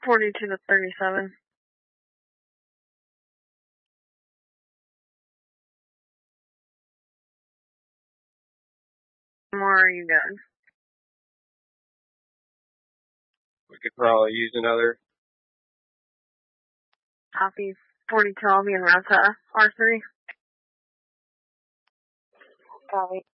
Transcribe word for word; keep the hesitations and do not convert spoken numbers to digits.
forty-two to thirty-seven. More are you good? We could probably use another. Copy. forty-two, I'll be in route to R three. Copy.